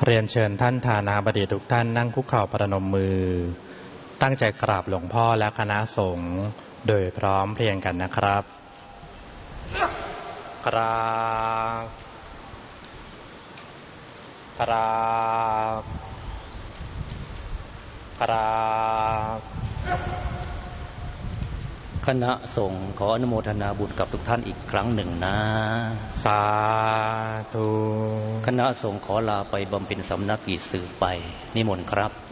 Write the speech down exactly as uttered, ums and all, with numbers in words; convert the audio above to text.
เรียนเชิญท่านฐานาบดีทุกท่านนั่งคุกเข่าประนมมือตั้งใจกราบหลวงพ่อและคณะสงฆ์โดยพร้อมเพรียงกันนะครับกราบกราบกราบคณะสงฆ์ขออนุโมทนาบุญกับทุกท่านอีกครั้งหนึ่งนะสาธุคณะสงฆ์ขอลาไปบำเพ็ญสำนักกิจสืบไปนิมนต์ครับ